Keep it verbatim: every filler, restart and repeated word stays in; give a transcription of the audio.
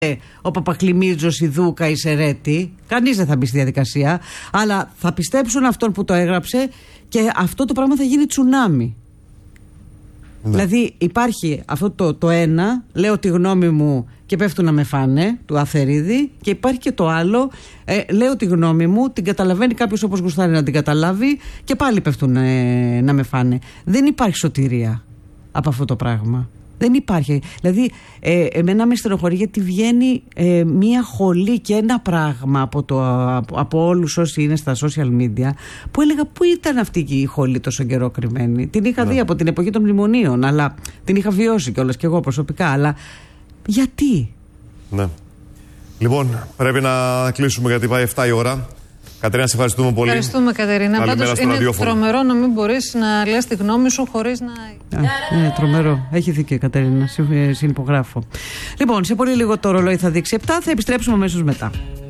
ο Παπακλημίτζος, η Δούκα, η Σερέτη. Κανείς δεν θα μπει στη διαδικασία. Αλλά θα πιστέψουν αυτόν που το έγραψε και αυτό το πράγμα θα γίνει τσουνάμι. Ναι. Δηλαδή υπάρχει αυτό το, το ένα, λέω τη γνώμη μου και πέφτουν να με φάνε, του Αθερίδη, και υπάρχει και το άλλο, ε, λέω τη γνώμη μου, την καταλαβαίνει κάποιος όπως γουστάρει να την καταλάβει και πάλι πέφτουν ε, να με φάνε. Δεν υπάρχει σωτηρία από αυτό το πράγμα. Δεν υπάρχει. Δηλαδή, ε, εμένα με στενοχωρεί γιατί βγαίνει ε, μία χολή και ένα πράγμα από, το, από, από όλους όσοι είναι στα social media, που έλεγα πού ήταν αυτή η χολή τόσο καιρό κρυμμένη. Την είχα ναι. δει από την εποχή των μνημονίων, αλλά την είχα βιώσει κιόλας κι εγώ προσωπικά. Αλλά γιατί? Ναι. Λοιπόν, πρέπει να κλείσουμε γιατί πάει εφτά η ώρα. Κατερίνα, σε ευχαριστούμε πολύ. Ευχαριστούμε, Κατερίνα. Πάντως είναι ραδιόφωνο. Τρομερό να μην μπορείς να λες τη γνώμη σου χωρίς να. Ναι, τρομερό. Έχει δίκιο η Κατερίνα. Συνυπογράφω. Λοιπόν, σε πολύ λίγο το ρολόι θα δείξει επτά, θα επιστρέψουμε αμέσως μετά.